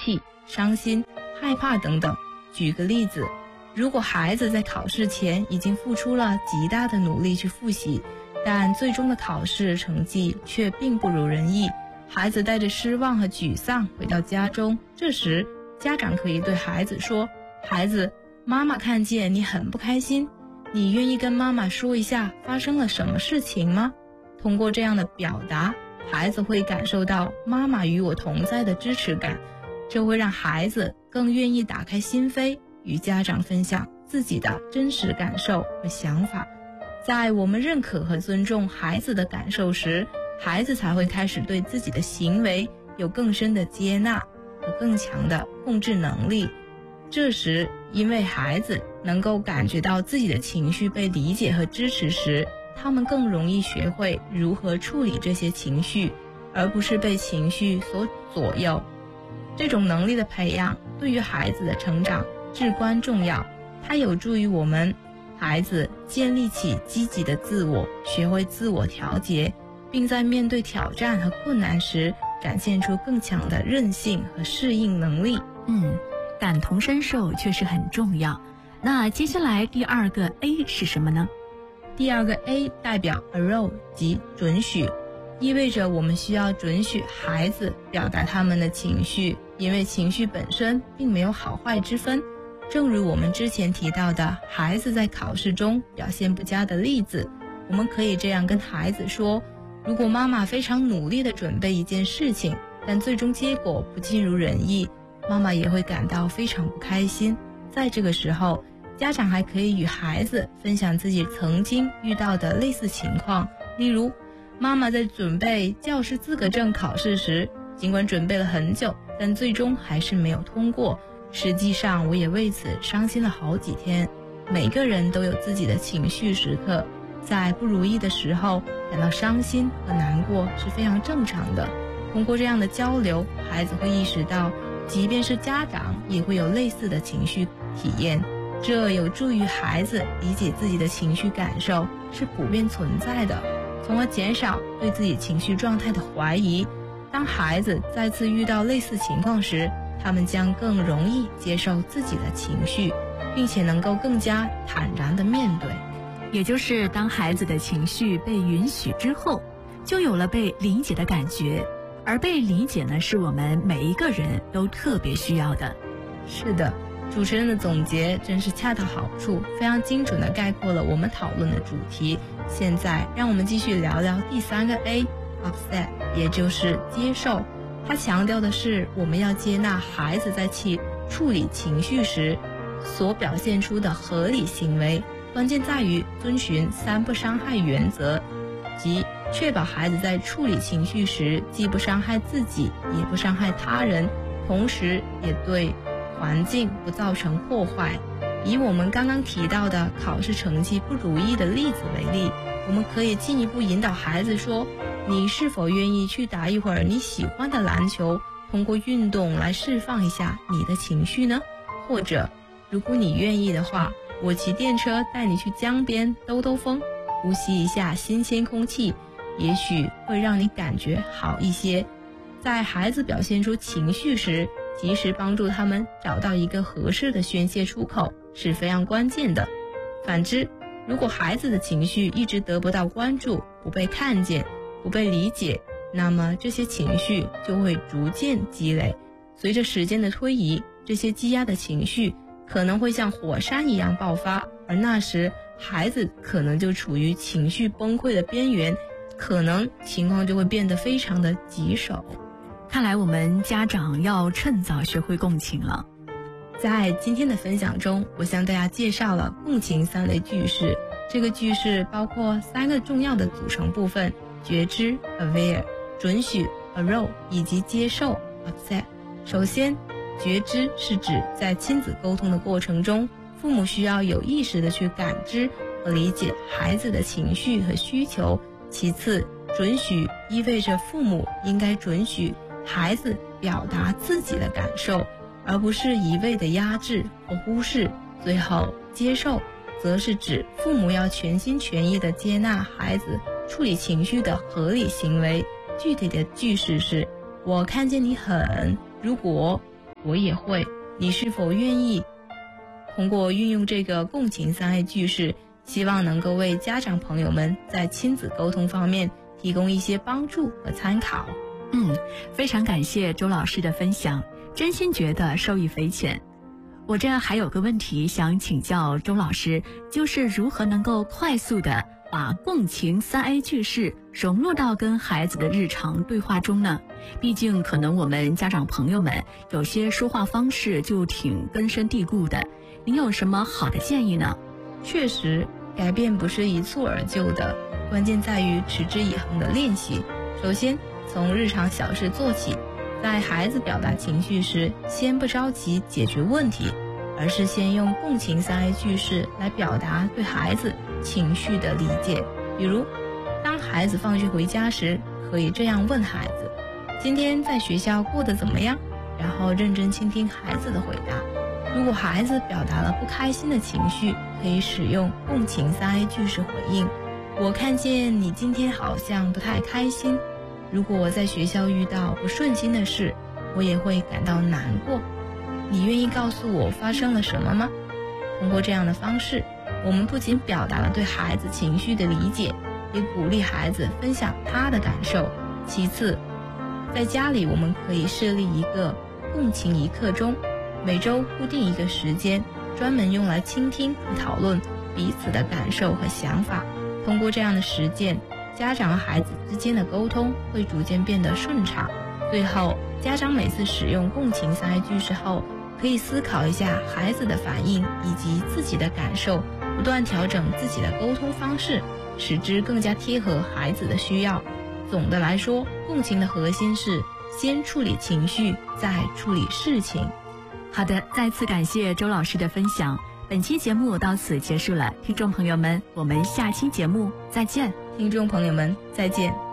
气、伤心、害怕等等。举个例子，如果孩子在考试前已经付出了极大的努力去复习，但最终的考试成绩却并不如人意，孩子带着失望和沮丧回到家中，这时家长可以对孩子说：孩子，妈妈看见你很不开心，你愿意跟妈妈说一下发生了什么事情吗？通过这样的表达，孩子会感受到妈妈与我同在的支持感，这会让孩子更愿意打开心扉，与家长分享自己的真实感受和想法。在我们认可和尊重孩子的感受时，孩子才会开始对自己的行为有更深的接纳和更强的控制能力。这时，因为孩子能够感觉到自己的情绪被理解和支持时，他们更容易学会如何处理这些情绪，而不是被情绪所左右。这种能力的培养对于孩子的成长至关重要，它有助于我们孩子建立起积极的自我，学会自我调节，并在面对挑战和困难时展现出更强的韧性和适应能力。 感同身受确实很重要。那接下来第二个 A 是什么呢？ 第二个 A 代表 allow 即准许，意味着我们需要准许孩子表达他们的情绪，因为情绪本身并没有好坏之分。正如我们之前提到的孩子在考试中表现不佳的例子，我们可以这样跟孩子说：如果妈妈非常努力地准备一件事情，但最终结果不尽如人意，妈妈也会感到非常不开心。在这个时候，家长还可以与孩子分享自己曾经遇到的类似情况，例如妈妈在准备教师资格证考试时，尽管准备了很久，但最终还是没有通过，实际上我也为此伤心了好几天。每个人都有自己的情绪时刻，在不如意的时候感到伤心和难过是非常正常的。通过这样的交流，孩子会意识到即便是家长也会有类似的情绪体验，这有助于孩子理解自己的情绪感受是普遍存在的，从而减少对自己情绪状态的怀疑。当孩子再次遇到类似情况时，他们将更容易接受自己的情绪，并且能够更加坦然地面对。 也就是当孩子的情绪被允许之后，就有了被理解的感觉，而被理解呢，是我们每一个人都特别需要的。 是的，主持人的总结真是恰到好处，非常精准地概括了我们讨论的主题。现在让我们继续聊聊第三个 A accept， 也就是接受。它强调的是我们要接纳孩子在处理情绪时所表现出的合理行为，关键在于遵循3不伤害原则，即确保孩子在处理情绪时既不伤害自己也不伤害他人，同时也对环境不造成破坏。以我们刚刚提到的考试成绩不如意的例子为例，我们可以进一步引导孩子说：你是否愿意去打一会儿你喜欢的篮球，通过运动来释放一下你的情绪呢？或者如果你愿意的话，我骑电车带你去江边兜兜风，呼吸一下新鲜空气，也许会让你感觉好一些。在孩子表现出情绪时，及时帮助他们找到一个合适的宣泄出口是非常关键的。反之，如果孩子的情绪一直得不到关注，不被看见，不被理解，那么这些情绪就会逐渐积累。随着时间的推移，这些积压的情绪可能会像火山一样爆发，而那时孩子可能就处于情绪崩溃的边缘，可能情况就会变得非常的棘手。 看来我们家长要趁早学会共情了。 在今天的分享中，我向大家介绍了共情3类句式。这个句式包括3个重要的组成部分：觉知 aware、 准许 allow 以及接受 accept。 首先，觉知是指在亲子沟通的过程中，父母需要有意识地去感知和理解孩子的情绪和需求。其次，准许意味着父母应该准许孩子表达自己的感受，而不是一味的压制或忽视。最后，接受则是指父母要全心全意地接纳孩子处理情绪的合理行为。具体的句式是：我看见你很，如果我也会，你是否愿意？通过运用这个共情3A 句式，希望能够为家长朋友们在亲子沟通方面提供一些帮助和参考。 非常感谢周老师的分享，真心觉得受益匪浅。我这还有个问题想请教周老师，就是如何能够快速的把共情3A 句式融入到跟孩子的日常对话中呢？毕竟可能我们家长朋友们有些说话方式就挺根深蒂固的，您有什么好的建议呢？ 确实，改变不是一蹴而就的，关键在于持之以恒的练习。首先，从日常小事做起，在孩子表达情绪时，先不着急解决问题，而是先用共情3A 句式来表达对孩子情绪的理解。比如，当孩子放学回家时，可以这样问孩子：今天在学校过得怎么样？然后认真倾听孩子的回答。如果孩子表达了不开心的情绪，可以使用共情3A 句式回应：我看见你今天好像不太开心。如果我在学校遇到不顺心的事，我也会感到难过。你愿意告诉我发生了什么吗？通过这样的方式，我们不仅表达了对孩子情绪的理解，也鼓励孩子分享他的感受。其次，在家里我们可以设立一个共情一刻钟，每周固定一个时间，专门用来倾听和讨论彼此的感受和想法。通过这样的实践，家长和孩子之间的沟通会逐渐变得顺畅。最后，家长每次使用共情3A 句式后，可以思考一下孩子的反应以及自己的感受，不断调整自己的沟通方式，使之更加贴合孩子的需要。总的来说，共情的核心是先处理情绪，再处理事情。 好的，再次感谢周老师的分享。本期节目到此结束了，听众朋友们，我们下期节目再见。 听众朋友们，再见。